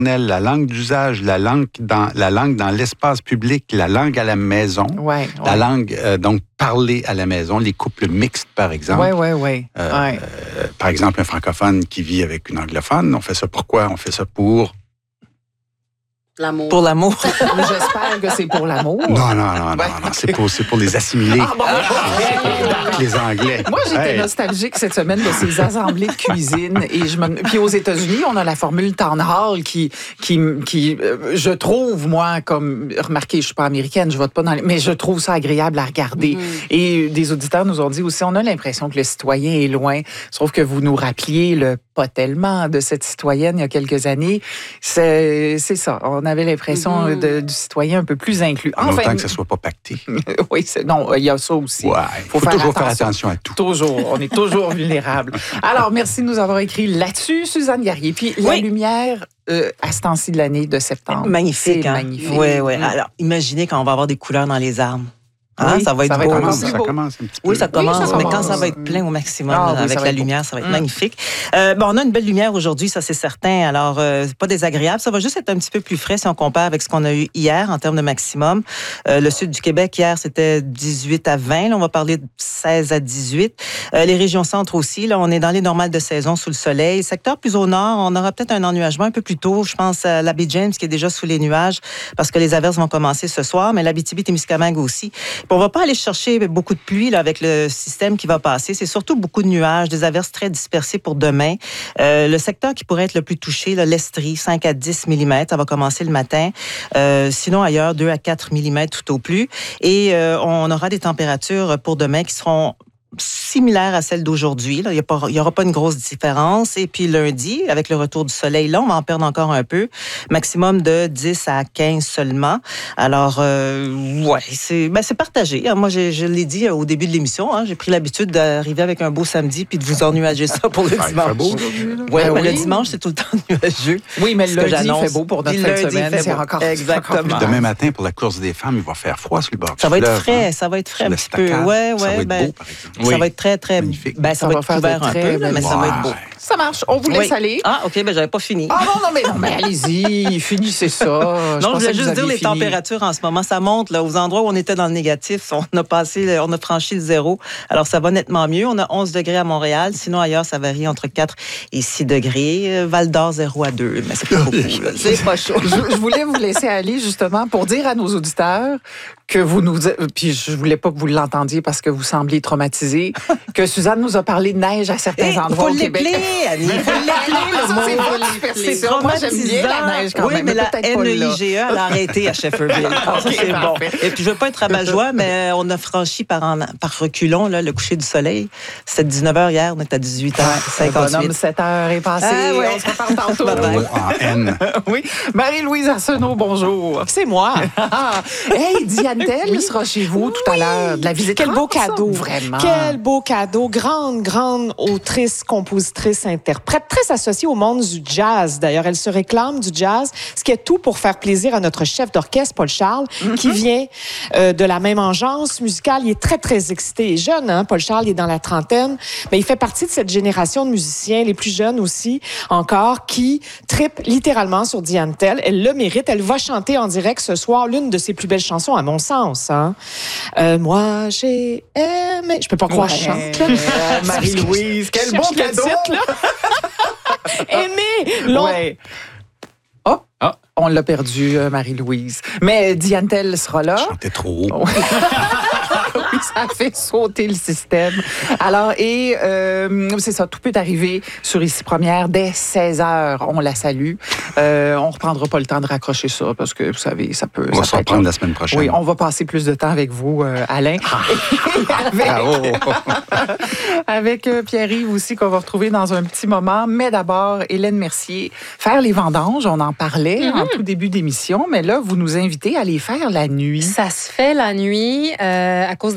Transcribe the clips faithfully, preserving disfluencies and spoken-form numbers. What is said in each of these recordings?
la langue d'usage, la langue dans, la langue dans l'espace public, la langue à la maison, ouais, la ouais. langue euh, donc parlée à la maison, les couples mixtes, par exemple. Oui, oui, oui. Euh, ouais. euh, par exemple, un francophone qui vit avec une anglophone, on fait ça pourquoi? On fait ça pour... L'amour. Pour l'amour. J'espère que c'est pour l'amour. Non, non, non, non, non, non. C'est, pour, c'est pour les assimiler. Ah, bon, Avec les Anglais. Moi, j'étais Hey. nostalgique cette semaine de ces assemblées de cuisine. Et je me... Puis aux États-Unis, on a la formule Town Hall qui, qui, qui euh, je trouve, moi, comme... Remarquez, je suis pas américaine, je vote pas dans les... Mais je trouve ça agréable à regarder. Mm-hmm. Et des auditeurs nous ont dit aussi, on a l'impression que le citoyen est loin. Sauf que vous nous rappeliez le pas tellement de cette citoyenne il y a quelques années. C'est, c'est ça. On avait l'impression mm-hmm. de, du citoyen un peu plus inclus. En enfin, autant que ça soit pas pacté. Oui, c'est, non, il y a ça aussi. Ouais, il faut, faut faire toujours attention. faire attention à tout. Toujours. On est toujours vulnérable. Alors, merci de nous avoir écrit là-dessus, Suzanne Guerrier. Puis, oui. La lumière euh, à ce temps-ci de l'année de septembre. Magnifique. C'est hein? magnifique. Oui, oui. Alors, imaginez quand on va avoir des couleurs dans les arbres. Hein, oui, ça va être ça beau. Va être ça, beau. commence un petit peu. Oui, ça commence, oui, ça mais commence. quand ça va être plein au maximum, ah, là, oui, avec la lumière, ça va être mm. magnifique. Euh, bon, on a une belle lumière aujourd'hui, ça c'est certain. Alors, euh, c'est pas désagréable. Ça va juste être un petit peu plus frais si on compare avec ce qu'on a eu hier en termes de maximum. Euh, le sud du Québec, hier, c'était dix-huit à vingt. Là, on va parler de seize à dix-huit. Euh, les régions centres aussi, là, on est dans les normales de saison sous le soleil. Secteur plus au nord, on aura peut-être un ennuagement un peu plus tôt. Je pense à la baie James qui est déjà sous les nuages parce que les averses vont commencer ce soir, mais l'Abitibi-Témiscamingue aussi. Puis on va pas aller chercher beaucoup de pluie là, avec le système qui va passer. C'est surtout beaucoup de nuages, des averses très dispersées pour demain. Euh, le secteur qui pourrait être le plus touché, là, l'Estrie, cinq à dix millimètres, ça va commencer le matin. Euh, sinon, ailleurs, deux à quatre millimètres tout au plus. Et euh, on aura des températures pour demain qui seront similaire à celle d'aujourd'hui. Là. Il n'y aura pas une grosse différence. Et puis lundi, avec le retour du soleil, là, on va en perdre encore un peu. Maximum de dix à quinze seulement. Alors, euh, ouais, c'est, ben, c'est partagé. Moi, j'ai, je l'ai dit au début de l'émission, hein, j'ai pris l'habitude d'arriver avec un beau samedi puis de vous ennuager ça pour le ah, dimanche. Il fait beau aujourd'hui. Ouais, ben ben, oui. Le dimanche, c'est tout le temps nuageux. Oui, mais le lundi, il fait beau pour notre fin de semaine. C'est encore, exactement. encore Demain matin, pour la course des femmes, il va faire froid sur le bord. Ça va être fleuve, frais, hein? ça va être frais Sur un petit peu. Ouais, ouais, ça va être ben, beau, par exemple. Ça Oui. va être très, très... Magnifique. Ben, ça, ça va va être faire couvert un peu, là, mais ça va être beau. Ça marche. On vous laisse oui. aller. Ah, OK, ben j'avais pas fini. Ah non, non, mais, non, mais allez-y, finissez ça. Je non, je voulais juste dire les fini. températures en ce moment, ça monte. Là, aux endroits où on était dans le négatif, on a passé, on a franchi le zéro. Alors, ça va nettement mieux. On a onze degrés à Montréal. Sinon, ailleurs, ça varie entre quatre et six degrés. Val-d'Or, zéro à deux. Mais c'est pas beaucoup. Là. C'est pas chaud. je, je voulais vous laisser aller, justement, pour dire à nos auditeurs que vous nous... Puis je voulais pas que vous l'entendiez parce que vous sembliez traumatisés, que Suzanne nous a parlé de neige à certains hey, endroits faut au Québec. Annie, il faut l'appeler, le mot. C'est, c'est Moi, j'aime bien la neige quand oui, même. mais, mais la N E I G E, elle a arrêté à Shefferville. Alors, okay, ça, c'est bon. Et puis, je veux pas être rabat-joie, mais on a franchi par, en, par reculons là, le coucher du soleil. C'était dix-neuf heures hier, on est à dix-huit heures cinquante-huit. Bonhomme, sept heures est passé. Ah, ouais. On se reparle tantôt. En N. Oui. Marie-Louise Arsenault, bonjour. C'est moi. Hey, Diane Tell oui. sera chez vous oui. tout à l'heure. De la visite. Quel beau cadeau. Ça, vraiment. Quel beau cadeau. Grande, grande autrice, compositrice, interprète, très associée au monde du jazz. D'ailleurs, elle se réclame du jazz, ce qui est tout pour faire plaisir à notre chef d'orchestre, Paul Charles, mm-hmm. qui vient euh, de la même engeance musicale. Il est très, très excité. Il est jeune, hein? Paul Charles, il est dans la trentaine. Mais il fait partie de cette génération de musiciens, les plus jeunes aussi, encore, qui trippent littéralement sur Diane Tell. Elle le mérite. Elle va chanter en direct ce soir l'une de ses plus belles chansons, à mon sens. Hein? Euh, moi, j'ai aimé... Je peux pas croire que je chante, là. Euh, Marie-Louise, quel bon cadeau! Titre, là. Aimé! Long... Ouais. Oh, oh, on l'a perdu, euh, Marie-Louise. Mais Diane Tell sera là. Chantais trop haut. Oui, ça a fait sauter le système. Alors, et euh, c'est ça, tout peut arriver sur Ici Première dès seize heures. On la salue. Euh, on ne reprendra pas le temps de raccrocher ça parce que, vous savez, ça peut... On va ça se reprendre la semaine prochaine. Oui, on va passer plus de temps avec vous, euh, Alain. Ah. avec ah, oh. avec euh, Pierre-Yves aussi, qu'on va retrouver dans un petit moment. Mais d'abord, Hélène Mercier, faire les vendanges, on en parlait mm-hmm. en tout début d'émission, mais là, vous nous invitez à les faire la nuit. Ça se fait la nuit euh, à cause des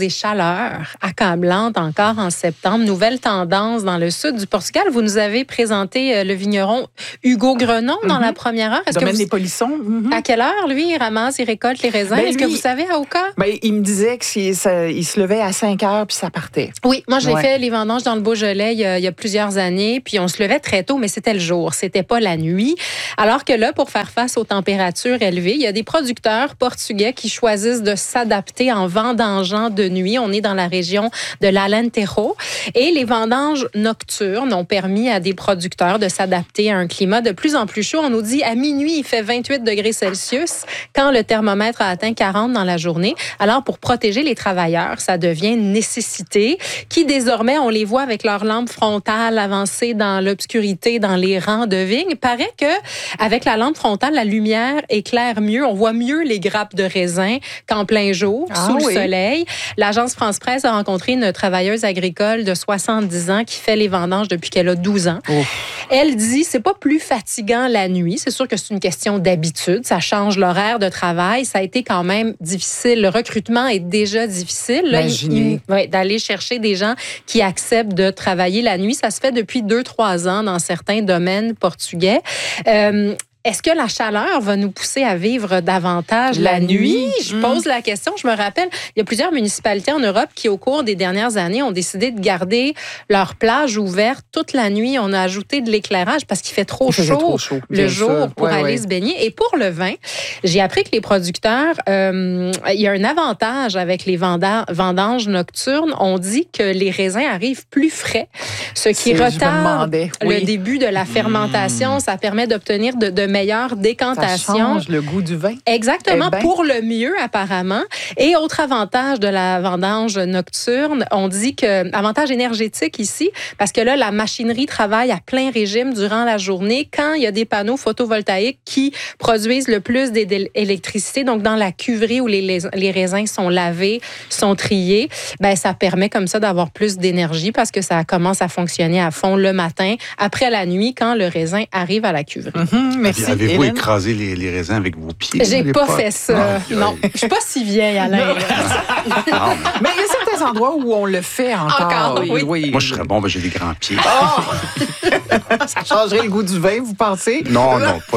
et chaleur accablante encore en septembre. Nouvelle tendance dans le sud du Portugal. Vous nous avez présenté euh, le vigneron Hugo Grenon dans mm-hmm. la première heure. Est-ce Domaine que vous... des Polissons. Mm-hmm. À quelle heure, lui, il ramasse, il récolte les raisins? Ben, Est-ce lui, que vous savez, à Oka? Ben, il me disait qu'il se levait à cinq heures puis ça partait. Oui, moi, j'ai ouais. fait les vendanges dans le Beaujolais il y, a, il y a plusieurs années, puis on se levait très tôt, mais c'était le jour, c'était pas la nuit. Alors que là, pour faire face aux températures élevées, il y a des producteurs portugais qui choisissent de s'adapter en vendangeant de nuit. On est dans la région de l'Alentejo et les vendanges nocturnes ont permis à des producteurs de s'adapter à un climat de plus en plus chaud. On nous dit à minuit, il fait vingt-huit degrés Celsius quand le thermomètre a atteint quarante dans la journée. Alors, pour protéger les travailleurs, ça devient une nécessité qui, désormais, on les voit avec leurs lampes frontales avancées dans l'obscurité, dans les rangs de vignes. Il paraît que avec la lampe frontale, la lumière éclaire mieux. On voit mieux les grappes de raisin qu'en plein jour, ah, sous oui. le soleil. L'agence France-Presse a rencontré une travailleuse agricole de soixante-dix ans qui fait les vendanges depuis qu'elle a douze ans. Ouf. Elle dit, c'est pas plus fatigant la nuit. C'est sûr que c'est une question d'habitude. Ça change l'horaire de travail. Ça a été quand même difficile. Le recrutement est déjà difficile. Là, il, il, ouais, d'aller chercher des gens qui acceptent de travailler la nuit. Ça se fait depuis deux, trois ans dans certains domaines portugais. Euh, Est-ce que la chaleur va nous pousser à vivre davantage la, la nuit? nuit? Je pose mmh. la question. Je me rappelle, il y a plusieurs municipalités en Europe qui, au cours des dernières années, ont décidé de garder leurs plages ouvertes toute la nuit. On a ajouté de l'éclairage parce qu'il fait trop, il chaud, trop chaud le jour sûr. pour ouais, aller ouais. se baigner. Et pour le vin, j'ai appris que les producteurs, euh, il y a un avantage avec les venda- vendanges nocturnes. On dit que les raisins arrivent plus frais, ce qui C'est, retarde oui. le début de la fermentation. Mmh. Ça permet d'obtenir de, de meilleure décantation. Ça change le goût du vin. Exactement, eh ben. pour le mieux apparemment. Et autre avantage de la vendange nocturne, on dit que avantage énergétique ici, parce que là, la machinerie travaille à plein régime durant la journée quand il y a des panneaux photovoltaïques qui produisent le plus d'électricité. Donc, dans la cuverie où les, les, les raisins sont lavés, sont triés, ben ça permet comme ça d'avoir plus d'énergie parce que ça commence à fonctionner à fond le matin, après la nuit, quand le raisin arrive à la cuverie. Mm-hmm, merci. Avez-vous Hélène? écrasé les, les raisins avec vos pieds? J'ai pas fait ça. Non, non. Je suis pas si vieille, Alain. Non, mais il y a certains endroits où on le fait encore. Encore, oui. oui. Moi, je serais bon, ben, j'ai des grands pieds. Oh! Ça changerait le goût du vin, vous pensez? Non, non, pas.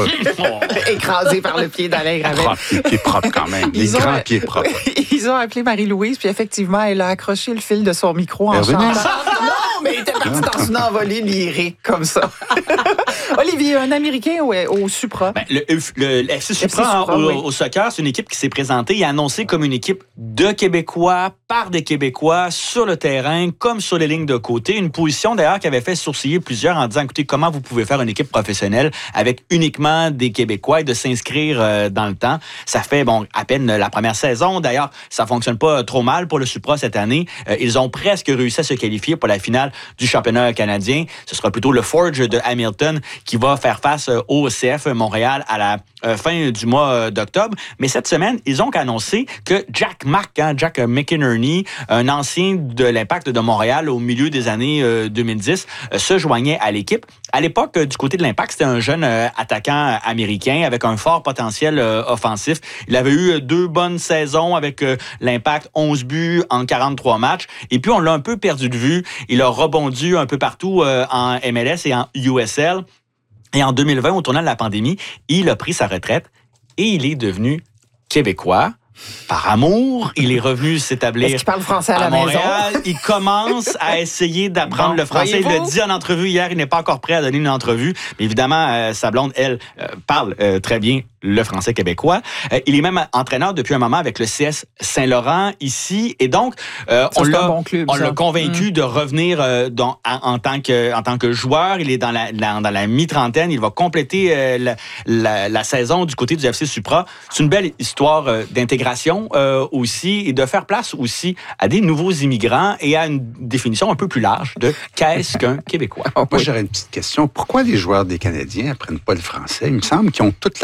Écrasé par le pied d'Alain Gravel. Propre, les pieds propres quand même. Les Ils grands ont... pieds propres. Ils ont appelé Marie-Louise, puis effectivement, elle a accroché le fil de son micro en chantant. Non, mais elle était partie dans une envolée lyrique comme ça. Olivier, un Américain au, au Supra. Ben, le, le, le F C Supra, Supra au, oui. au soccer, c'est une équipe qui s'est présentée et annoncée comme une équipe de Québécois, par des Québécois, sur le terrain, comme sur les lignes de côté. Une position d'ailleurs qui avait fait sourciller plusieurs en disant, écoutez, comment vous pouvez faire une équipe professionnelle avec uniquement des Québécois et de s'inscrire euh, dans le temps. Ça fait, bon, à peine la première saison. D'ailleurs, ça fonctionne pas trop mal pour le Supra cette année. Euh, ils ont presque réussi à se qualifier pour la finale du championnat canadien. Ce sera plutôt le Forge de Hamilton qui va faire face au C F Montréal à la euh, fin du mois d'octobre. Mais cette semaine, ils ont annoncé que Jack Mack, hein, Jack McInerney, un ancien de l'Impact de Montréal au milieu des années euh, deux mille dix, euh, se joignait à l'équipe. À l'époque, euh, du côté de l'Impact, c'était un jeune euh, attaquant américain avec un fort potentiel euh, offensif. Il avait eu deux bonnes saisons avec euh, l'Impact, onze buts en quarante-trois matchs. Et puis, on l'a un peu perdu de vue. Il a rebondi un peu partout euh, en M L S et en U S L. Et en deux mille vingt, au tournant de la pandémie, il a pris sa retraite et il est devenu québécois. Par amour, il est revenu s'établir. Est-ce qu'il parle français à, à la Montréal. maison? Il commence à essayer d'apprendre bon, le français. Il l'a dit en entrevue hier. Il n'est pas encore prêt à donner une entrevue. Mais évidemment, euh, sa blonde, elle, euh, parle euh, très bien le français québécois. Euh, il est même entraîneur depuis un moment avec le C S Saint-Laurent ici. Et donc, euh, on, l'a, bon club, on l'a convaincu mmh. de revenir euh, dans, en, en, tant que, en tant que joueur. Il est dans la, la, dans la mi-trentaine. Il va compléter euh, la, la, la saison du côté du F C Supra. C'est une belle histoire euh, d'intégration euh, aussi et de faire place aussi à des nouveaux immigrants et à une définition un peu plus large de qu'est-ce qu'un Québécois. Moi, j'aurais une petite question. Pourquoi les joueurs des Canadiens n'apprennent pas le français? Il me semble qu'ils ont toute la journée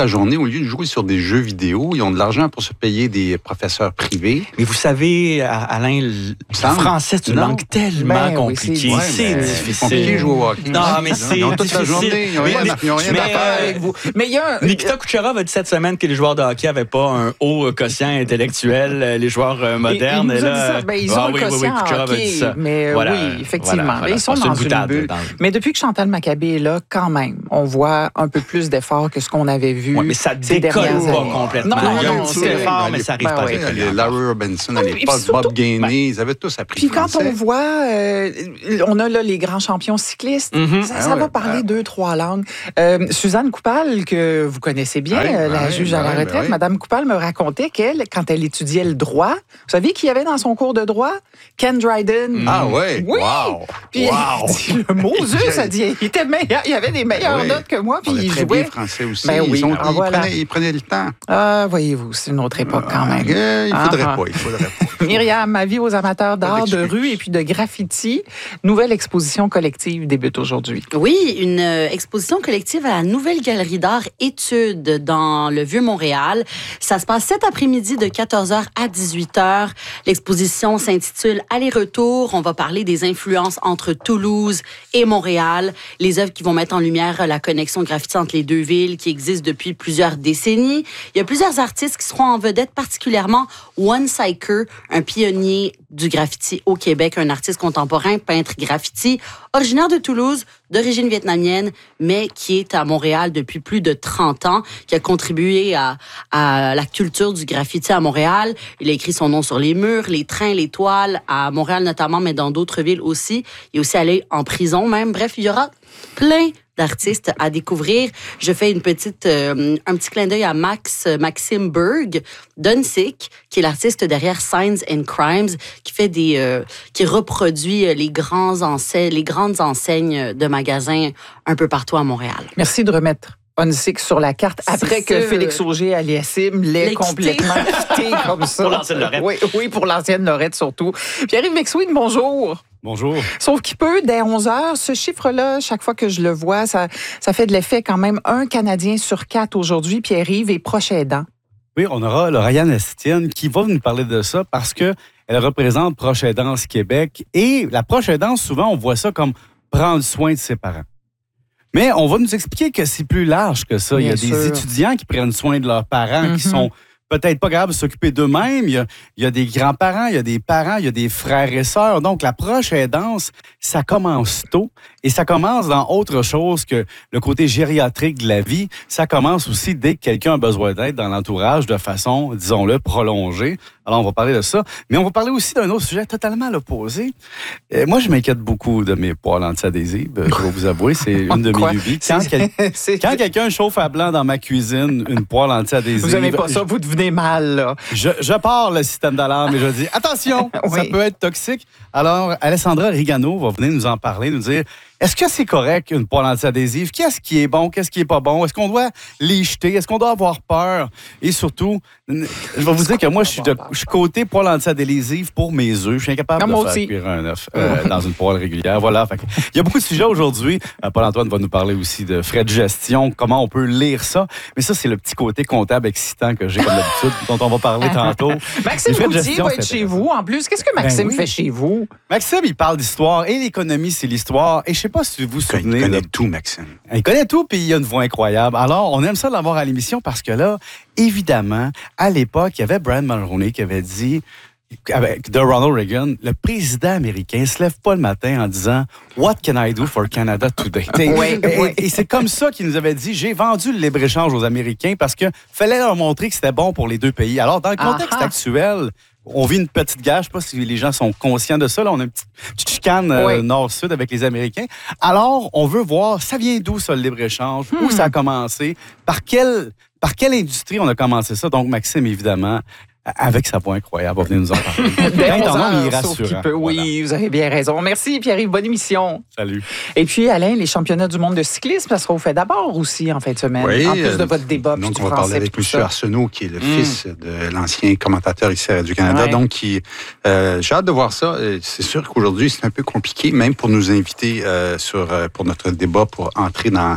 au lieu de jouer sur des jeux vidéo, ils ont de l'argent pour se payer des professeurs privés. Mais vous savez, Alain, le Semble. français, c'est une Non. langue tellement Ben oui, compliquée. c'est- Ouais, c'est mais difficile. C'est compliqué de jouer au hockey. Non, mais c'est Ils ont toute la difficile. journée. Ils n'ont rien, Mais- ils ont rien mais, à faire euh, avec vous. Mais il y a un... Nikita Kucherov a dit cette semaine que les joueurs de hockey n'avaient pas un haut quotient intellectuel, euh, les joueurs euh, modernes. Il, il nous a dit là, ça. Ben, ils ah ont oui, le oui, oui, quotient en Kucherov a dit hockey, ça. mais Voilà, oui, effectivement. voilà, voilà. Ils sont C'est dans une une boutade, bulle. dans- Mais depuis que Chantal Maccabé est là, quand même, on voit un peu plus d'efforts que ce qu'on avait vu Ouais, mais ça ces décolle dernières pas années. complètement. Non, Il y a non, un c'est petit vrai. effort, mais ça n'arrive Ben pas à oui. décoller. Les Larry Robinson, à Oui, puis l'époque, surtout- Bob Gainey, ils avaient tous appris Puis le quand français. on voit, euh, on a là les grands champions cyclistes, Mhm. ça, Ah ça ouais. va parler deux, trois langues. Euh, Suzanne Coupal, que vous connaissez bien, Oui, euh, ben la oui, juge ben à la oui, ben retraite, oui. Madame Coupal me racontait qu'elle, quand elle étudiait le droit, vous savez qui y avait dans son cours de droit? Ken Dryden. Ah ouais? Oui! Wow! Puis Wow! elle dit, le Moses, ça dit, il était meilleur, il avait des meilleures Oui. notes que moi, puis On il très bien jouait. français aussi. Ben oui, ils, ont- ah, ils voilà. prenaient, ils prenaient le temps. Ah, voyez-vous, c'est une autre époque quand même. Euh, il faudrait Ah, pas, il faudrait pas. Myriam, ma vie aux amateurs d'art, de d'excuses. rue et puis de graffiti. Nouvelle exposition collective débute aujourd'hui. Oui, une euh, exposition collective à la Nouvelle Galerie d'art Études dans le Vieux-Montréal. Ça se passe cet après-midi de quatorze heures à dix-huit heures. L'exposition s'intitule Aller-retour. On va parler des influences entre Toulouse et Montréal, les œuvres qui vont mettre en lumière la connexion graffiti entre les deux villes qui existe depuis plusieurs décennies. Il y a plusieurs artistes qui seront en vedette, particulièrement One Psyker, un pionnier du graffiti au Québec, un artiste contemporain, peintre graffiti, originaire de Toulouse, d'origine vietnamienne, mais qui est à Montréal depuis plus de trente ans, qui a contribué à, à la culture du graffiti à Montréal. Il a écrit son nom sur les murs, les trains, les toiles, à Montréal notamment, mais dans d'autres villes aussi. Il est aussi allé en prison même. Bref, il y aura plein d'artistes à découvrir. Je fais une petite, euh, un petit clin d'œil à Max, Maxime Berg, Dunsik, qui est l'artiste derrière Signs and Crimes, qui fait des, euh, qui reproduit les grands enseignes, les grandes enseignes de magasins un peu partout à Montréal. Merci de remettre Onsic sur la carte après C'est que sûr. Félix Auger aliassime l'ait L'ait complètement quitté comme ça. Pour l'ancienne Lorette. Oui, oui, pour l'ancienne Lorette surtout. Pierre-Yves Maxwin, bonjour. Bonjour. Sauf qu'il peut, dès onze heures, ce chiffre-là, chaque fois que je le vois, ça, ça fait de l'effet quand même. Un Canadien sur quatre aujourd'hui, Pierre-Yves, est proche aidant. Oui, on aura Lauriane Estienne qui va nous parler de ça parce que elle représente Proche Aidance Québec. Et la Proche Aidance, souvent, on voit ça comme prendre soin de ses parents. Mais on va nous expliquer que c'est plus large que ça. Bien Il y a sûr. des étudiants qui prennent soin de leurs parents, qui Mhm. sont peut-être pas capables de s'occuper d'eux-mêmes. Il y a, il y a des grands-parents, il y a des parents, il y a des frères et sœurs. Donc, la proche aidance, ça commence tôt et ça commence dans autre chose que le côté gériatrique de la vie. Ça commence aussi dès que quelqu'un a besoin d'aide dans l'entourage de façon, disons-le, prolongée. Alors, on va parler de ça. Mais on va parler aussi d'un autre sujet totalement à l'opposé. Euh, moi, je m'inquiète beaucoup de mes poils anti-adhésives. Je vais vous avouer, c'est une de Quoi? mes lubies. Quand, quel- C'est- quand quelqu'un chauffe à blanc dans ma cuisine une poêle anti-adhésive, Vous n'aimez pas ça, vous devenez mal, là. je, je pars le système d'alarme et je dis attention, Oui. ça peut être toxique. Alors, Alessandra Rigano va venir nous en parler, nous dire est-ce que c'est correct une poêle anti-adhésive? Qu'est-ce qui est bon? Qu'est-ce qui est pas bon? Est-ce qu'on doit les jeter? Est-ce qu'on doit avoir peur? Et surtout, je vais vous dire que moi, je suis, de, je suis côté poêle anti-adhésive pour mes œufs. Je suis incapable Ah, de moi faire aussi. cuire un œuf euh, dans une poêle régulière. Voilà. Fait que, il y a beaucoup de sujets aujourd'hui. Euh, Paul-Antoine va nous parler aussi de frais de gestion, comment on peut lire ça. Mais ça, c'est le petit côté comptable excitant que j'ai comme d'habitude, dont on va parler tantôt. Maxime Les frais de Coutier gestion, va c'est être chez intéressant. vous. En plus, qu'est-ce que Maxime Ben oui. fait chez vous? Maxime, il parle d'histoire et l'économie, c'est l'histoire. Et je sais pas si vous vous Il souvenez. connaît de- tout, Maxime. Il connaît tout, puis il a une voix incroyable. Alors, on aime ça l'avoir à l'émission parce que là, évidemment, à l'époque, il y avait Brian Mulroney qui avait dit, avec de Ronald Reagan, le président américain se lève pas le matin en disant « What can I do for Canada today? » Oui, Et, oui. et c'est comme ça qu'il nous avait dit « J'ai vendu le libre-échange aux Américains parce que fallait leur montrer que c'était bon pour les deux pays. » Alors, dans le contexte Ah-ha. actuel, on vit une petite guerre. Je ne sais pas si les gens sont conscients de ça. Là, on a une petite, petite chicane euh, Oui. nord-sud avec les Américains. Alors, on veut voir, ça vient d'où, ça, le libre-échange? Où ça a commencé? Par quelle, par quelle industrie on a commencé ça? Donc, Maxime, évidemment, avec sa voix incroyable, va venir nous en parler. Dès Quand il est onze en nombre, il est heures, sauf qu'il rassurant. peut. Oui, Voilà. vous avez bien raison. Merci, Pierre-Yves. Bonne émission. Salut. Et puis, Alain, les championnats du monde de cyclisme, ça sera au fait d'abord aussi en fin de semaine. Oui, en plus de euh, votre débat. puis Donc, du on va français, parler avec puis M. tout ça. Arsenault, qui est le Mm. fils de l'ancien commentateur ici à Radio-Canada. Ouais. Donc, qui, euh, j'ai hâte de voir ça. Euh, C'est sûr qu'aujourd'hui, c'est un peu compliqué, même pour nous inviter euh, sur, euh, pour notre débat, pour entrer dans,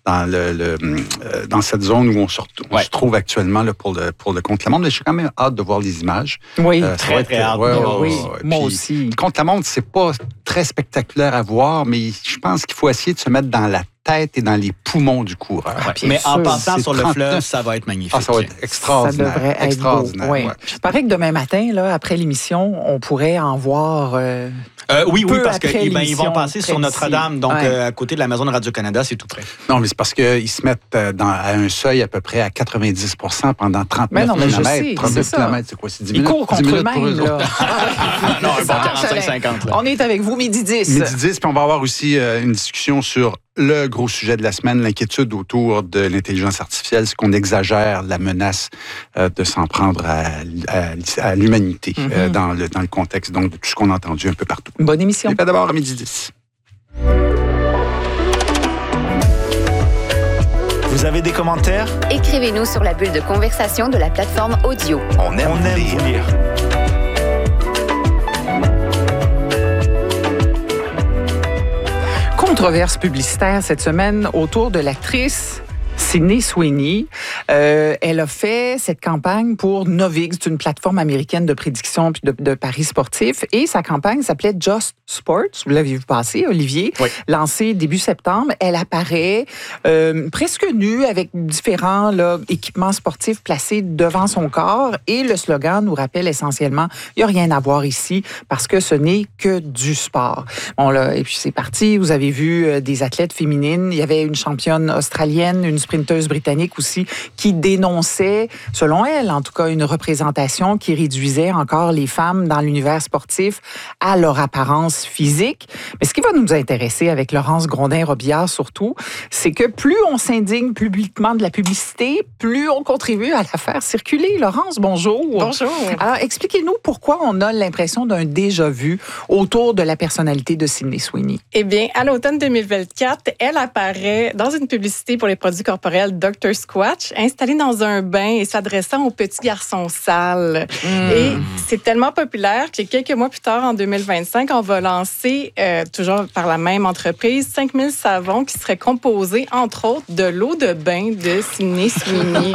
dans le, le euh, dans cette zone où on se, on ouais. se trouve actuellement là, pour le pour le contre la montre. Mais je suis quand même hâte de voir les images. Oui, euh, très très hâte. Ouais, ouais, oui, ouais, ouais. moi Puis, aussi. Contre la montre, c'est pas très spectaculaire à voir, mais je pense qu'il faut essayer de se mettre dans la tête et dans les poumons du coureur. Ouais. Bien Mais sûr. en passant C'est sur le trente-neuf. fleuve, ça va être magnifique. Ah, ça va être extraordinaire. Ça devrait être extraordinaire. beau. Oui. Ouais. Il paraît que demain matin, là, après l'émission, on pourrait en voir. Euh, Euh, oui, oui, peu parce qu'ils après ben, ils l'émission, vont passer près sur d'ici. Notre-Dame, donc Ouais. euh, à côté de la maison de Radio-Canada, c'est tout près. Non, mais c'est parce qu'ils se mettent euh, dans, à un seuil à peu près à quatre-vingt-dix pour cent pendant trente-neuf Mais non, mais je sais, kilomètres. trente-neuf c'est ça. kilomètres, c'est quoi? C'est dix ils minutes? courent contre dix minutes pour eux-mêmes. eux autres. Là. Non, un bon Ça, quarante-cinq cinquante. là. On est avec vous, midi dix. Midi dix, puis on va avoir aussi euh, une discussion sur le gros sujet de la semaine, l'inquiétude autour de l'intelligence artificielle, est-ce qu'on exagère la menace euh, de s'en prendre à, à, à l'humanité Mm-hmm. euh, dans, le, dans le contexte donc, de tout ce qu'on a entendu un peu partout. Bonne émission. Et pas d'abord à midi dix. Vous avez des commentaires? Écrivez-nous sur la bulle de conversation de la plateforme audio. On aime, On aime lire. vous lire. Controverse publicitaire cette semaine autour de l'actrice Sydney Sweeney. Euh, elle a fait cette campagne pour Novix, c'est une plateforme américaine de prédiction puis de, de paris sportifs. Et sa campagne s'appelait Just Sports. Vous l'avez vu passer, Olivier? Oui. Lancée début septembre. Elle apparaît euh, presque nue avec différents là, équipements sportifs placés devant son corps. Et le slogan nous rappelle essentiellement, il n'y a rien à voir ici parce que ce n'est que du sport. Bon, là, et puis c'est parti. Vous avez vu euh, des athlètes féminines. Il y avait une championne australienne, une sprinteuse britannique aussi, qui dénonçait, selon elle, en tout cas, une représentation qui réduisait encore les femmes dans l'univers sportif à leur apparence physique. Mais ce qui va nous intéresser avec Laurence Grondin-Robillard surtout, c'est que plus on s'indigne publiquement de la publicité, plus on contribue à la faire circuler. Laurence, bonjour. Bonjour. Alors, expliquez-nous pourquoi on a l'impression d'un déjà-vu autour de la personnalité de Sydney Sweeney. Eh bien, à l'automne deux mille vingt-quatre, elle apparaît dans une publicité pour les produits corporels docteur Squatch, installée dans un bain et s'adressant aux petits garçons sales. Mmh. Et c'est tellement populaire que quelques mois plus tard, en deux mille vingt-cinq, on va lancer, euh, toujours par la même entreprise, cinq mille savons qui seraient composés, entre autres, de l'eau de bain de Sydney Sweeney.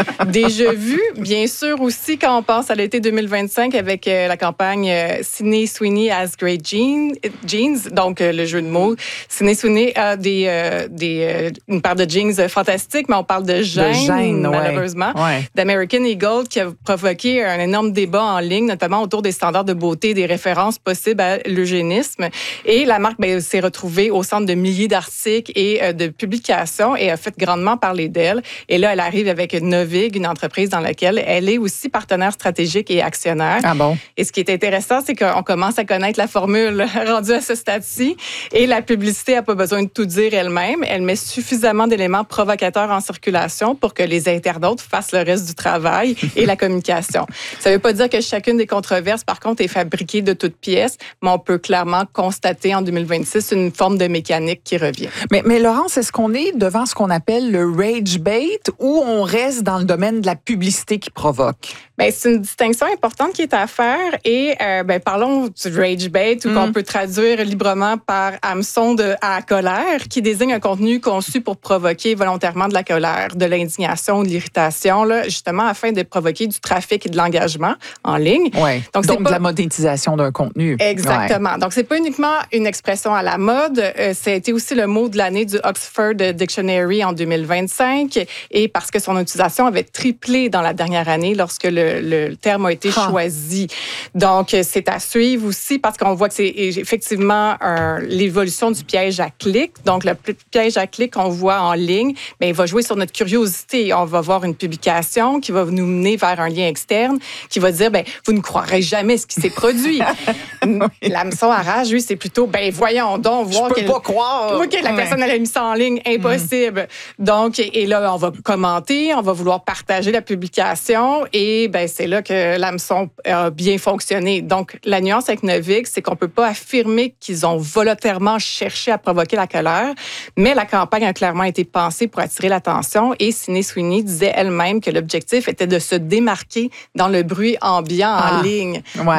Déjà vu, bien sûr, aussi, quand on pense à l'été deux mille vingt-cinq avec euh, la campagne euh, Sydney Sweeney has great jeans, jeans donc euh, le jeu de mots. Sydney Sweeney a des, euh, des, euh, une paire de jeans fantastiques, mais on parle de gêne, De gêne, ouais. malheureusement. Ouais. D'American Eagle qui a provoqué un énorme débat en ligne, notamment autour des standards de beauté, des références possibles à l'eugénisme. Et la marque ben, s'est retrouvée au centre de milliers d'articles et euh, de publications et a fait grandement parler d'elle. Et là, elle arrive avec Novig, une entreprise dans laquelle elle est aussi partenaire stratégique et actionnaire. Ah bon? Et ce qui est intéressant, c'est qu'on commence à connaître la formule rendue à ce stade-ci. Et la publicité n'a pas besoin de tout dire elle-même. Elle met suffisamment d'éléments provocateurs en circulation pour que les internautes fassent le reste du travail et la communication. Ça ne veut pas dire que chacune des controverses, par contre, est fabriquée de toutes pièces, mais on peut clairement constater en deux mille vingt-six une forme de mécanique qui revient. Mais, mais Laurence, est-ce qu'on est devant ce qu'on appelle le rage bait ou on reste dans le domaine de la publicité qui provoque? Bien, c'est une distinction importante qui est à faire et euh, ben, parlons du rage bait ou mm. qu'on peut traduire librement par hameçon de, à colère qui désigne un contenu conçu pour provoquer volontairement de la colère, de l'indignation, de l'irritation, là, justement afin de provoquer du trafic et de l'engagement en ligne. Ouais. Donc, Donc pas... de la monétisation d'un contenu. Exactement. Ouais. Donc, c'est pas uniquement une expression à la mode, euh, ça a été aussi le mot de l'année du Oxford Dictionary en deux mille vingt-cinq et parce que son utilisation avait triplé dans la dernière année lorsque le Le, le terme a été ah. choisi. Donc, c'est à suivre aussi parce qu'on voit que c'est effectivement un, l'évolution du piège à clic. Donc, le piège à clic qu'on voit en ligne, bien, il va jouer sur notre curiosité. On va voir une publication qui va nous mener vers un lien externe qui va dire, bien, vous ne croirez jamais ce qui s'est produit. L'hameçon à rage, lui, c'est plutôt, bien, voyons donc, voir Je peux que pas croire. OK, la ouais. personne elle a mis ça en ligne, impossible. Mm. Donc, et là, on va commenter, on va vouloir partager la publication et ben c'est là que l'hameçon a bien fonctionné. Donc, la nuance avec Novix, c'est qu'on peut pas affirmer qu'ils ont volontairement cherché à provoquer la colère, mais la campagne a clairement été pensée pour attirer l'attention et Sydney Sweeney disait elle-même que l'objectif était de se démarquer dans le bruit ambiant ah. en ligne. Ouais. Donc,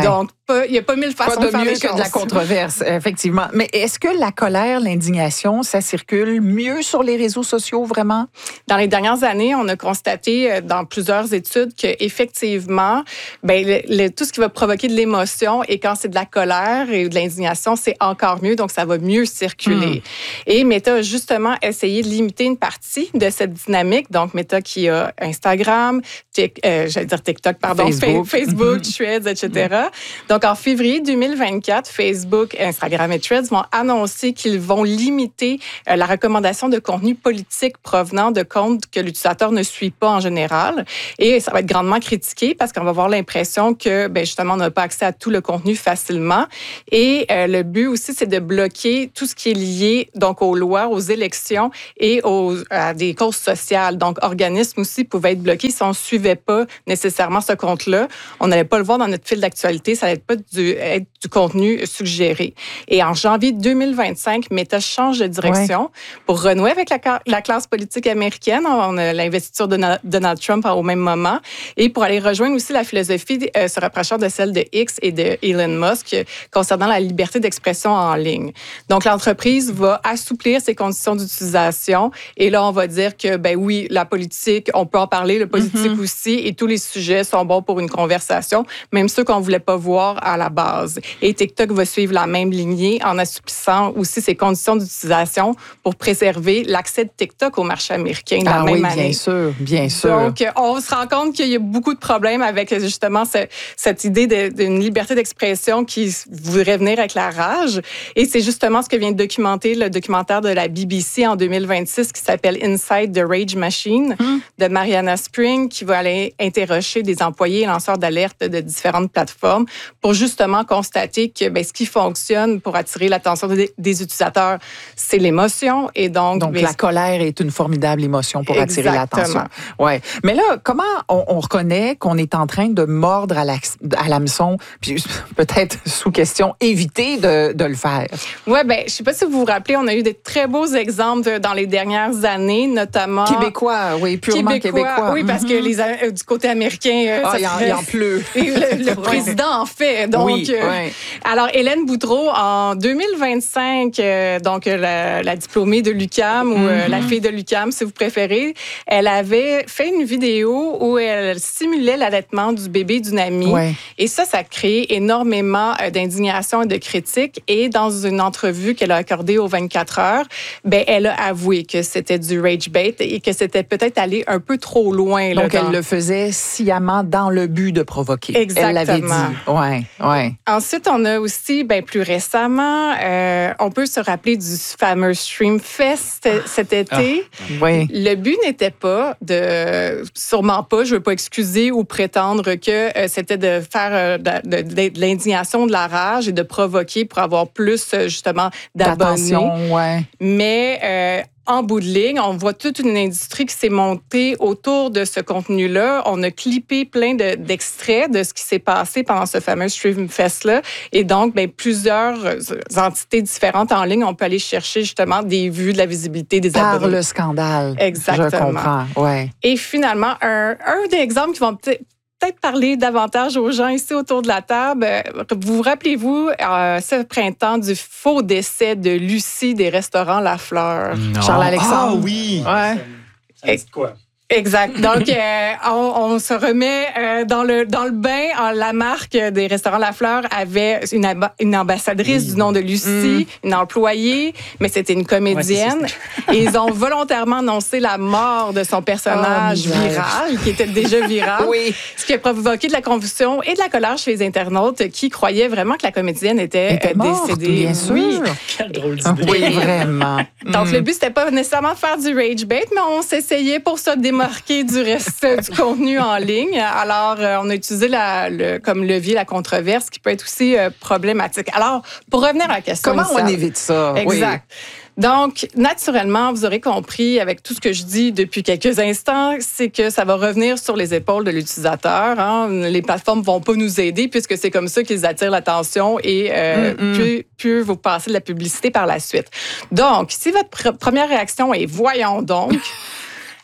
il n'y a pas mille façons pas de, de faire mieux les que choses. de la controverse, effectivement. Mais est-ce que la colère, l'indignation, ça circule mieux sur les réseaux sociaux, vraiment? Dans les dernières années, on a constaté dans plusieurs études qu'effectivement, ben, le, le, tout ce qui va provoquer de l'émotion, et quand c'est de la colère et de l'indignation, c'est encore mieux, donc ça va mieux circuler. Mmh. Et Meta a justement essayé de limiter une partie de cette dynamique. Donc, Meta qui a Instagram, tic, euh, j'allais dire TikTok, pardon, Facebook, Facebook Threads, et cetera. Donc, en février deux mille vingt-quatre, Facebook, Instagram et Threads vont annoncer qu'ils vont limiter euh, la recommandation de contenu politique provenant de comptes que l'utilisateur ne suit pas en général. Et ça va être grandement critiqué parce qu'on va avoir l'impression que, ben, justement, on n'a pas accès à tout le contenu facilement. Et euh, le but aussi, c'est de bloquer tout ce qui est lié donc aux lois, aux élections et aux, à des causes sociales. Donc, organismes aussi pouvaient être bloqués si on ne suivait pas nécessairement ce compte-là. On n'allait pas le voir dans notre fil d'actualité, ça n'allait pas du, être du contenu suggéré. Et en janvier deux mille vingt-cinq, Meta change de direction ouais. pour renouer avec la, la classe politique américaine. On a l'investiture de Donald Trump au même moment. Et pour aller rejoindre aussi la philosophie euh, se rapprochant de celle de X et de Elon Musk concernant la liberté d'expression en ligne. Donc, l'entreprise va assouplir ses conditions d'utilisation. Et là, on va dire que, ben oui, la politique, on peut en parler, le politique mm-hmm. aussi, et tous les sujets sont bons pour une conversation, même ceux qu'on ne voulait pas voir à la base. Et TikTok va suivre la même lignée en assouplissant aussi ses conditions d'utilisation pour préserver l'accès de TikTok au marché américain de la ah même oui, année. bien sûr, bien sûr. Donc, on se rend compte qu'il y a beaucoup de problèmes avec justement ce, cette idée de, d'une liberté d'expression qui voudrait venir avec la rage. Et c'est justement ce que vient de documenter le documentaire de la B B C en deux mille vingt-six qui s'appelle Inside the Rage Machine hum. de Mariana Spring, qui va aller interroger des employés et lanceurs d'alerte de différentes plateformes pour justement constater que ben, ce qui fonctionne pour attirer l'attention des, des utilisateurs, c'est l'émotion. Et donc, donc ben, la colère est une formidable émotion pour exactement. attirer l'attention. Ouais. Mais là, comment on, on reconnaît qu'on est en train de mordre à, la, à l'hameçon, puis peut-être sous question, éviter de, de le faire? Oui, bien, je ne sais pas si vous vous rappelez, on a eu des très beaux exemples dans les dernières années, notamment... Québécois, oui, purement québécois. québécois. Oui, parce mm-hmm. que les, euh, du côté américain... Ah, il en, en pleut. Le, le président en fait. Donc, oui, euh, ouais. Alors, Hélène Boudreau, en deux mille vingt-cinq, euh, donc la, la diplômée de l'U Q A M, mm-hmm. ou euh, la fille de l'U Q A M, si vous préférez, elle avait fait une vidéo où elle simulait l'allaitement du bébé d'une amie. Ouais. Et ça, ça a créé énormément d'indignation et de critiques. Et dans une entrevue qu'elle a accordée aux vingt-quatre heures, ben, elle a avoué que c'était du rage bait et que c'était peut-être allé un peu trop loin. Donc, là, elle dans... le faisait sciemment dans le but de provoquer. Exactement. Elle l'avait dit. Ouais, ouais. Ensuite, on a aussi, ben, plus récemment, euh, on peut se rappeler du fameux Stream Fest cet été. Ah, oui. Le but n'était pas de, sûrement pas, je ne veux pas excuser ou prétendre que euh, c'était de faire euh, de, de, de l'indignation, de la rage et de provoquer pour avoir plus, justement, d'abonnés. Ouais. Mais... Euh, en bout de ligne, on voit toute une industrie qui s'est montée autour de ce contenu-là. On a clippé plein de, d'extraits de ce qui s'est passé pendant ce fameux Stream Fest-là. Et donc, bien, plusieurs entités différentes en ligne, on peut aller chercher justement des vues, de la visibilité des Par abonnés. le scandale. Exactement. Je comprends, ouais. Et finalement, un, un des exemples qui vont peut-être peut-être parler davantage aux gens ici autour de la table. Vous vous rappelez-vous, euh, ce printemps, du faux décès de Lucie des restaurants La Fleur? Non. Charles-Alexandre? Ah oui! Ouais. Ça dit quoi? Exact. Donc, euh, on, on se remet euh, dans le dans le bain. La marque des restaurants La Fleur avait une, amba- une ambassadrice oui. du nom de Lucie, mmh. une employée, mais c'était une comédienne. Ouais, et ils ont volontairement annoncé la mort de son personnage oh, viral, qui était déjà viral, oui. ce qui a provoqué de la confusion et de la colère chez les internautes qui croyaient vraiment que la comédienne était, était morte, décédée. Bien sûr. Oui. Quelle drôle d'idée. Oui, vraiment. Donc, mmh. le but, c'était pas nécessairement de faire du rage bait, mais on s'essayait pour ça démarquer du reste du contenu en ligne. Alors, euh, on a utilisé la, le, comme levier la controverse, qui peut être aussi euh, problématique. Alors, pour revenir à la question Comment initiale, on évite ça? Exact. Oui. Donc, naturellement, vous aurez compris avec tout ce que je dis depuis quelques instants, c'est que ça va revenir sur les épaules de l'utilisateur. Hein. Les plateformes ne vont pas nous aider puisque c'est comme ça qu'ils attirent l'attention et euh, mm-hmm. peuvent vous passer de la publicité par la suite. Donc, si votre pr- première réaction est « voyons donc »,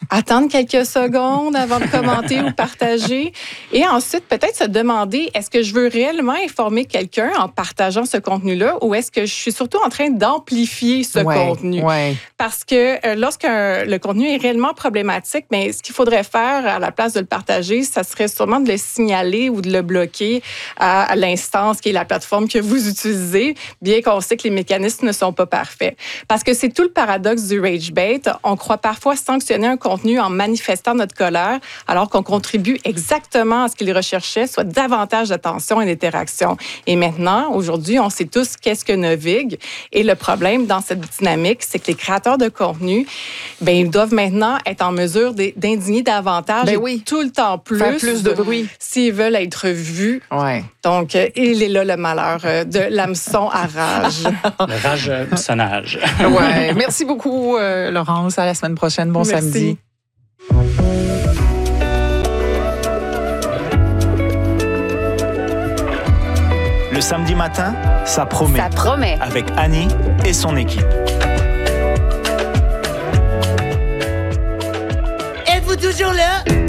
attendre quelques secondes avant de commenter ou partager. Et ensuite, peut-être se demander, est-ce que je veux réellement informer quelqu'un en partageant ce contenu-là ou est-ce que je suis surtout en train d'amplifier ce ouais, contenu? Ouais. Parce que euh, lorsque le contenu est réellement problématique, mais ce qu'il faudrait faire à la place de le partager, ça serait sûrement de le signaler ou de le bloquer à, à l'instance qui est la plateforme que vous utilisez, bien qu'on sait que les mécanismes ne sont pas parfaits. Parce que c'est tout le paradoxe du rage bait. On croit parfois sanctionner un contenu en manifestant notre colère, alors qu'on contribue exactement à ce qu'il recherchait, soit davantage d'attention et d'interaction. Et maintenant, aujourd'hui, on sait tous qu'est-ce que Novig. Et le problème dans cette dynamique, c'est que les créateurs de contenu, ben, ils doivent maintenant être en mesure d'indigner davantage ben et oui. tout le temps plus. Faire plus de bruit. S'ils veulent être vus. Ouais. Donc, il est là le malheur de l'hameçon à rage. Le rage-sonnage. Ouais. Merci beaucoup, euh, Laurence. À la semaine prochaine. Bon Merci. samedi. Le samedi matin, ça promet. Ça promet. Avec Annie et son équipe. Êtes-vous toujours là?